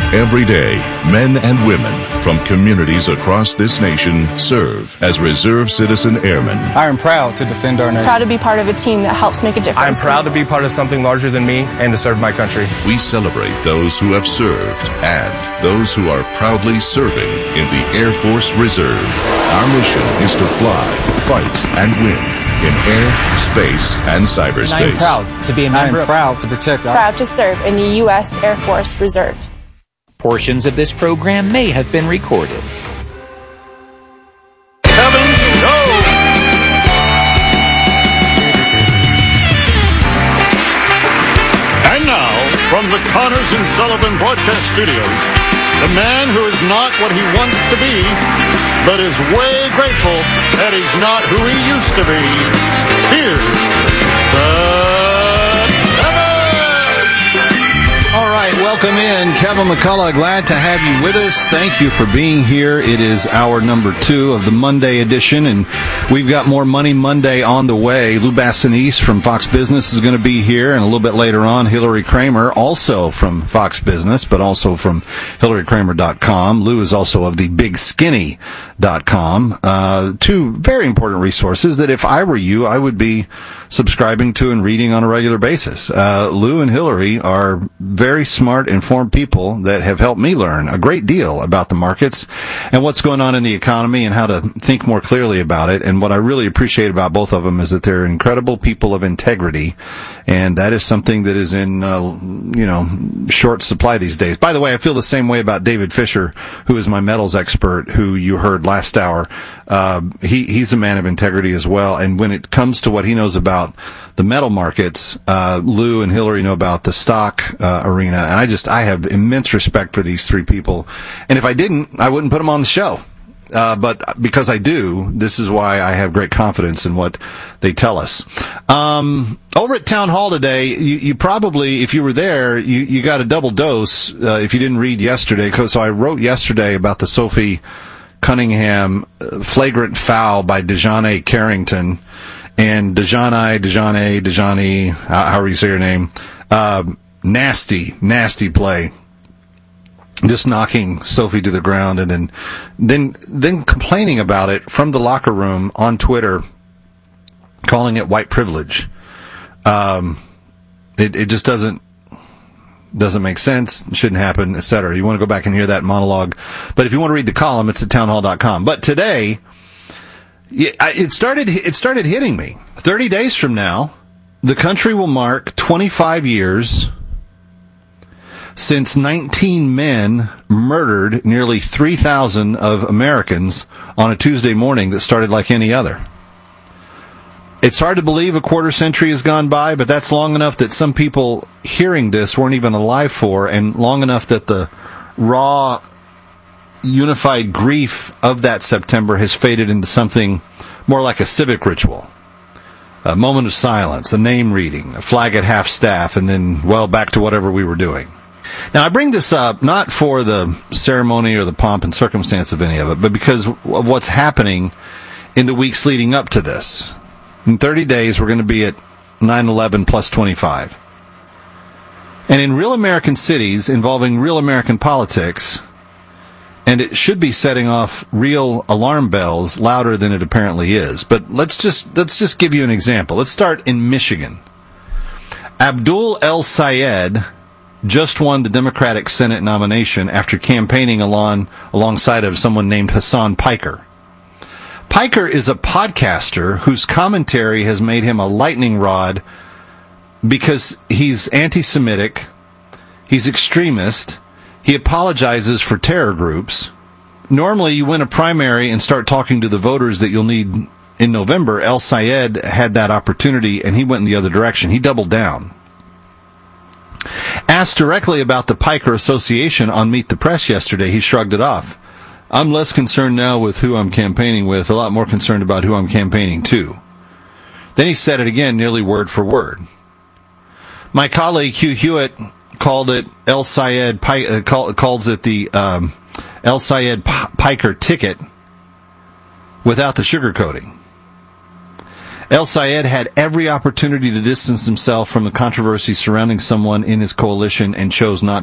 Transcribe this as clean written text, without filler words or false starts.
Every day, men and women from communities across this nation serve as Reserve Citizen Airmen. I am proud to defend our nation. Proud to be part of a team that helps make a difference. I am proud to be part of something larger than me and to serve my country. We celebrate those who have served and those who are proudly serving in the Air Force Reserve. Our mission is to fly, fight, and win in air, space, and cyberspace. And I am proud to be a member. I am proud to protect our... Proud to serve in the U.S. Air Force Reserve. Portions of this program may have been recorded. Kevin's Show! And now, from the Connors and Sullivan Broadcast Studios, the man who is not what he wants to be, but is way grateful that he's not who he used to be. Here's the All right, welcome in. Kevin McCullough, glad to have you with us. Thank you for being here. It is hour number 2 of the Monday edition, and we've got more Money Monday on the way. Lou Bassanese from Fox Business is going to be here, and a little bit later on, Hillary Kramer, also from Fox Business, but also from HillaryKramer.com. Lou is also of the BigSkinny.com. Two very important resources that if I were you, I would be subscribing to and reading on a regular basis. Lou and Hillary are very smart, informed people that have helped me learn a great deal about the markets and what's going on in the economy and how to think more clearly about it. And what I really appreciate about both of them is that they're incredible people of integrity, and that is something that is in, short supply these days. By the way, I feel the same way about David Fisher, who is my metals expert, who you heard last hour. He's a man of integrity as well. And when it comes to what he knows about the metal markets, Lou and Hillary know about the stock arena. And I have immense respect for these three people. And if I didn't, I wouldn't put them on the show. But because I do, this is why I have great confidence in what they tell us. Over at Town Hall today, you probably, if you were there, you got a double dose, if you didn't read yesterday. So I wrote yesterday about the Sophie Cunningham flagrant foul by DeJohnny Carrington and DeJohnny, however you say your name, nasty play. Just knocking Sophie to the ground and then complaining about it from the locker room on Twitter, calling it white privilege. It just doesn't make sense, shouldn't happen, etc. You want to go back and hear that monologue. But if you want to read the column, it's at townhall.com. But today, it started hitting me. 30 days from now, the country will mark 25 years since 19 men murdered nearly 3,000 of Americans on a Tuesday morning that started like any other. It's hard to believe a quarter century has gone by, but that's long enough that some people hearing this weren't even alive for, and long enough that the raw, unified grief of that September has faded into something more like a civic ritual. A moment of silence, a name reading, a flag at half-staff, and then, back to whatever we were doing. Now, I bring this up not for the ceremony or the pomp and circumstance of any of it, but because of what's happening in the weeks leading up to this. In 30 days, we're going to be at 9/11 plus 25. And in real American cities involving real American politics, and it should be setting off real alarm bells louder than it apparently is. But let's just give you an example. Let's start in Michigan. Abdul El Sayed just won the Democratic Senate nomination after campaigning alongside of someone named Hassan Piker. Piker is a podcaster whose commentary has made him a lightning rod because he's anti-Semitic, he's extremist, he apologizes for terror groups. Normally, you win a primary and start talking to the voters that you'll need in November. El Sayed had that opportunity, and he went in the other direction. He doubled down. Asked directly about the Piker Association on Meet the Press yesterday, he shrugged it off. I'm less concerned now with who I'm campaigning with, a lot more concerned about who I'm campaigning to. Then he said it again, nearly word for word. My colleague Hugh Hewitt called it El Sayed calls it the El Sayed Piker ticket without the sugarcoating. El Sayed had every opportunity to distance himself from the controversy surrounding someone in his coalition and chose not